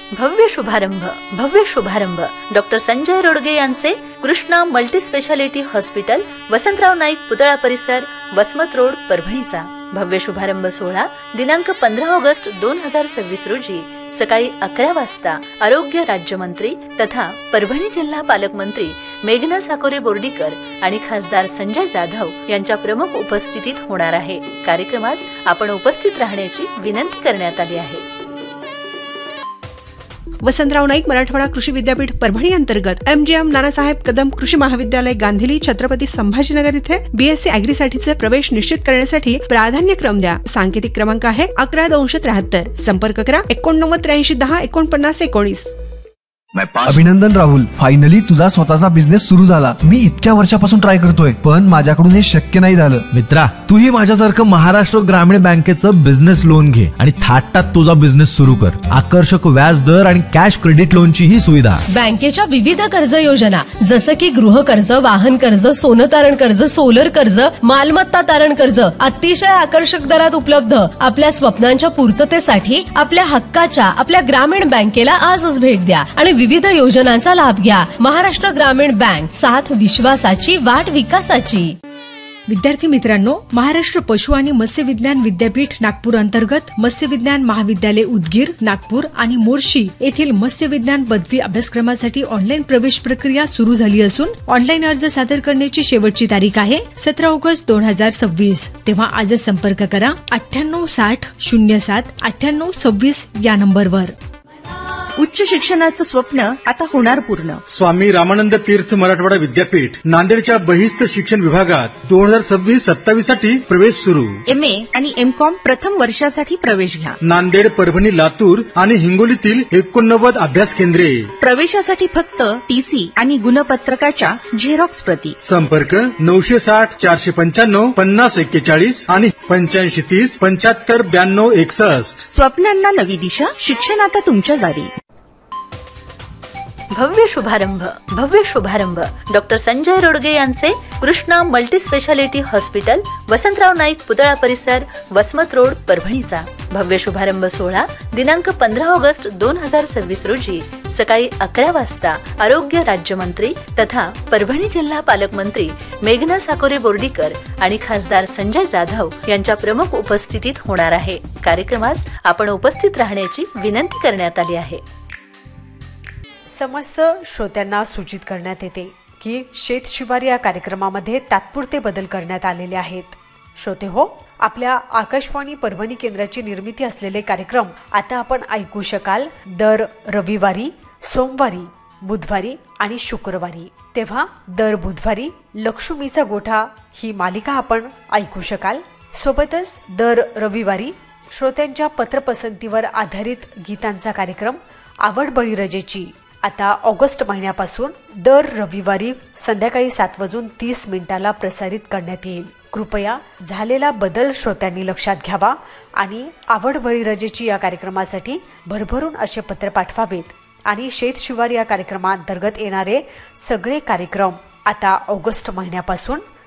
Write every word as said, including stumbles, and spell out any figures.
भव्य शुभारंभ भव्य शुभारंभ डॉक्टर संजय रोडगे यांचे Krishna multi speciality hospital, Vasantrao Naik पुतळा परिसर, वसमत रोड, परभणीचा भव्य शुभारंभ सोहळा दिनांक पंधरा ऑगस्ट दोन हजार सव्वीस रोजी सकाळी अकरा वाजता आरोग्य राज्यमंत्री तथा परभणी जिल्हा पालकमंत्री मेघना साकोरे बोर्डीकर आणि खासदार संजय जाधव यांच्या प्रमुख उपस्थितीत होणार आहे. कार्यक्रमास आपण उपस्थित राहण्याची विनंती करण्यात आली आहे. वसंतराव नाईक मराठवाडा कृषी विद्यापीठ परभणी अंतर्गत M G M Nanasaheb Kadam कृषी महाविद्यालय गांधीली छत्रपती संभाजीनगर इथे बीएससी अॅग्री साठीचे प्रवेश निश्चित करण्यासाठी प्राधान्यक्रम द्या. सांकेतिक क्रमांक आहे अकरा दोनशे त्र्याहत्तर. संपर्क करा एकोणनव्वद त्र्याऐंशी दहा एकोणपन्नास एकोणीस. अभिनंदन राहुल, फायनली तुझा स्वतःचा बिझनेस सुरू झाला. मी इतक्या वर्षापासून ट्राय करतोय पण माझ्याकडून हे शक्य नाही झालं. मित्रा, तूही माझ्यासारखं महाराष्ट्र ग्रामीण बँकेचं बिझनेस लोन घे आणि थाटात तुझा बिझनेस सुरू कर. आकर्षक व्याज दर आणि कॅश क्रेडिट लोनची ही सुविधा. बँकेच्या विविध कर्ज योजना जसं की गृह कर्ज, वाहन कर्ज, सोनं तारण कर्ज, सोलर कर्ज, मालमत्ता तारण कर्ज अतिशय आकर्षक दरात उपलब्ध. आपल्या स्वप्नांच्या पूर्ततेसाठी आपल्या हक्काच्या आपल्या ग्रामीण बँकेला आजच भेट द्या आणि विविध योजनांचा लाभ घ्या. महाराष्ट्र ग्रामीण बँक, साथ विश्वासाची, वाट विकासाची. विद्यार्थी मित्रांनो, महाराष्ट्र पशु आणि मत्स्य विज्ञान विद्यापीठ नागपूर अंतर्गत मत्स्य विज्ञान महाविद्यालय उदगीर, नागपूर आणि मोर्शी येथील मत्स्य विज्ञान पदवी अभ्यासक्रमासाठी ऑनलाईन प्रवेश प्रक्रिया सुरू झाली असून ऑनलाईन अर्ज सादर करण्याची शेवटची तारीख आहे सतरा ऑगस्ट दोन हजार सव्वीस. तेव्हा आजच संपर्क करा अठ्ठ्याण्णव साठ शून्य सात अठ्ठ्याण्णव सव्वीस या नंबरवर. उच्च शिक्षणाचं स्वप्न आता होणार पूर्ण. स्वामी रामानंद तीर्थ मराठवाडा विद्यापीठ नांदेडच्या बहिस्त शिक्षण विभागात दोन हजार सव्वीस सत्तावीस साठी प्रवेश सुरू. एम ए आणि एम कॉम प्रथम वर्षासाठी प्रवेश घ्या. नांदेड, परभणी, लातूर आणि हिंगोलीतील एकोणनव्वद अभ्यास केंद्रे. प्रवेशासाठी फक्त टीसी आणि गुणपत्रकाच्या झेरॉक्स प्रती. संपर्क नऊशे साठ चारशे पंच्याण्णव पन्नास एक्केचाळीस आणि पंच्याऐंशी तीस पंच्याहत्तर ब्याण्णव एकसष्ट. स्वप्नांना नवी दिशा, शिक्षण आता तुमच्या दारी. भव्य शुभारंभ भव्य शुभारंभ डॉक्टर संजय रोडगे यांचे Krishna multi speciality hospital, Vasantrao Naik पुतळा परिसर, वसमत रोड, परभणीचा भव्य शुभारंभ सोहळा दिनांक पंधरा ऑगस्ट दोन हजार सव्वीस रोजी सकाळी अकरा वाजता आरोग्य राज्यमंत्री तथा परभणी जिल्हा पालकमंत्री मेघना साकोरे बोर्डीकर आणि खासदार संजय जाधव यांच्या प्रमुख उपस्थितीत होणार आहे. कार्यक्रमास आपण उपस्थित राहण्याची विनंती करण्यात आली आहे. समस्त श्रोत्यांना सूचित करण्यात येते की शेत शिवार या कार्यक्रमामध्ये तात्पुरते बदल करण्यात आलेले आहेत. श्रोते हो, आपल्या आकाशवाणी परभणी केंद्राची निर्मिती असलेले कार्यक्रम आता आपण ऐकू शकाल दर रविवारी, सोमवारी, बुधवारी आणि शुक्रवारी. तेव्हा दर बुधवारी लक्ष्मीचा गोठा ही मालिका आपण ऐकू शकाल. सोबतच दर रविवारी श्रोत्यांच्या पत्रपसंतीवर आधारित गीतांचा कार्यक्रम आवड बळीरजेची आता ऑगस्ट महिन्यापासून दर रविवारी संध्याकाळी सात वाजून तीस मिनिटाला प्रसारित करण्यात येईल. कृपया झालेला बदल श्रोत्यांनी लक्षात घ्यावा आणि आवड बळीरजेची या कार्यक्रमासाठी भरभरून असे पत्र पाठवावेत. आणि शेत शिवार या कार्यक्रमांतर्गत येणारे सगळे कार्यक्रम आता ऑगस्ट महिन्यापासून